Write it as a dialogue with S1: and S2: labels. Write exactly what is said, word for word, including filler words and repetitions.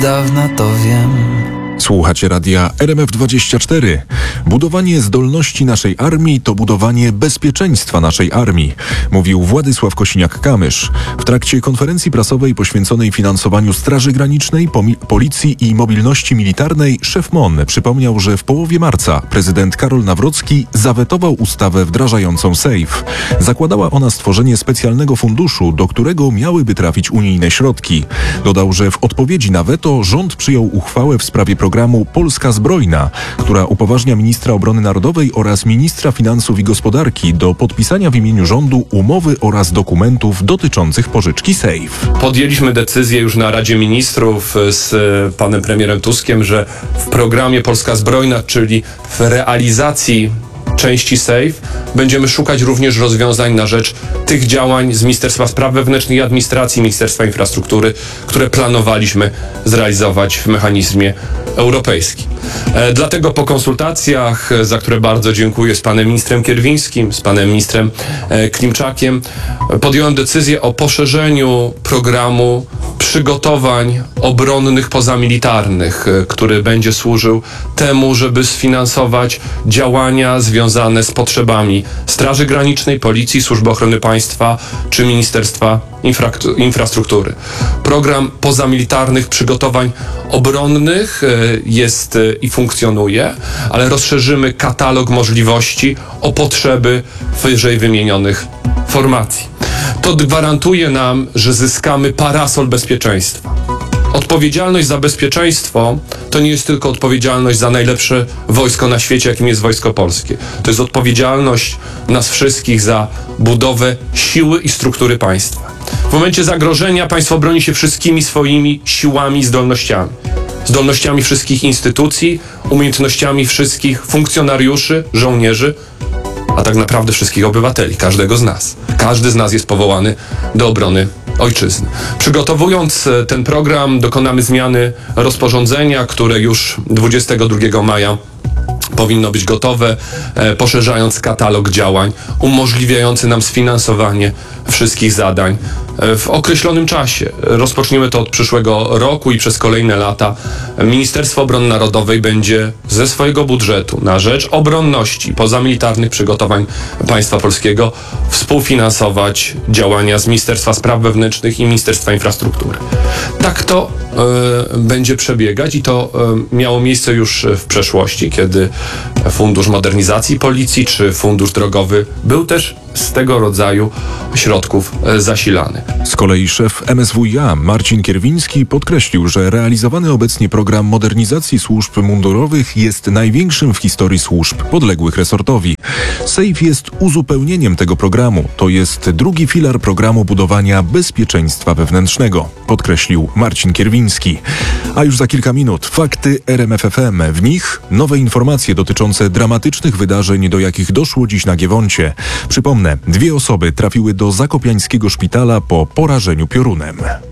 S1: Dawno to wiem.
S2: Słuchacie radia R M F dwadzieścia cztery. Budowanie zdolności naszej armii to budowanie bezpieczeństwa naszej armii, mówił Władysław Kosiniak-Kamysz. W trakcie konferencji prasowej poświęconej finansowaniu Straży Granicznej, Policji i Mobilności Militarnej szef M O N przypomniał, że w połowie marca prezydent Karol Nawrocki zawetował ustawę wdrażającą SAFE. Zakładała ona stworzenie specjalnego funduszu, do którego miałyby trafić unijne środki. Dodał, że w odpowiedzi na weto rząd przyjął uchwałę w sprawie programu programu Polska Zbrojna, która upoważnia ministra obrony narodowej oraz ministra finansów i gospodarki do podpisania w imieniu rządu umowy oraz dokumentów dotyczących pożyczki SAFE.
S3: Podjęliśmy decyzję już na Radzie Ministrów z panem premierem Tuskiem, że w programie Polska Zbrojna, czyli w realizacji części SAFE, będziemy szukać również rozwiązań na rzecz tych działań z Ministerstwa Spraw Wewnętrznych i Administracji, Ministerstwa Infrastruktury, które planowaliśmy zrealizować w mechanizmie europejskim. E, dlatego po konsultacjach, za które bardzo dziękuję, z panem ministrem Kierwińskim, z panem ministrem e, Klimczakiem, podjąłem decyzję o poszerzeniu programu przygotowań obronnych pozamilitarnych, e, który będzie służył temu, żeby sfinansować działania związane z potrzebami Straży Granicznej, Policji, Służby Ochrony Państwa czy Ministerstwa Infra- Infrastruktury. Program pozamilitarnych przygotowań obronnych jest i funkcjonuje, ale rozszerzymy katalog możliwości o potrzeby wyżej wymienionych formacji. To gwarantuje nam, że zyskamy parasol bezpieczeństwa. Odpowiedzialność za bezpieczeństwo to nie jest tylko odpowiedzialność za najlepsze wojsko na świecie, jakim jest Wojsko Polskie. To jest odpowiedzialność nas wszystkich za budowę siły i struktury państwa. W momencie zagrożenia państwo broni się wszystkimi swoimi siłami i zdolnościami. Zdolnościami wszystkich instytucji, umiejętnościami wszystkich funkcjonariuszy, żołnierzy, a tak naprawdę wszystkich obywateli, każdego z nas. Każdy z nas jest powołany do obrony ojczyzny. Przygotowując ten program, dokonamy zmiany rozporządzenia, które już dwudziestego drugiego maja powinno być gotowe, e, poszerzając katalog działań, umożliwiający nam sfinansowanie wszystkich zadań e, w określonym czasie. Rozpoczniemy to od przyszłego roku i przez kolejne lata Ministerstwo Obrony Narodowej będzie ze swojego budżetu na rzecz obronności pozamilitarnych przygotowań państwa polskiego współfinansować działania z Ministerstwa Spraw Wewnętrznych i Ministerstwa Infrastruktury. Tak to e, będzie przebiegać i to e, miało miejsce już w przeszłości, kiedy Fundusz Modernizacji Policji czy Fundusz Drogowy był też z tego rodzaju środków zasilany.
S2: Z kolei szef M S W i A Marcin Kierwiński podkreślił, że realizowany obecnie program modernizacji służb mundurowych jest największym w historii służb podległych resortowi. SAFE jest uzupełnieniem tego programu. To jest drugi filar programu budowania bezpieczeństwa wewnętrznego, podkreślił Marcin Kierwiński. A już za kilka minut fakty R M F F M. W nich nowe informacje dotyczące dramatycznych wydarzeń, do jakich doszło dziś na Giewoncie. Przypomnę, dwie osoby trafiły do zakopiańskiego szpitala po porażeniu piorunem.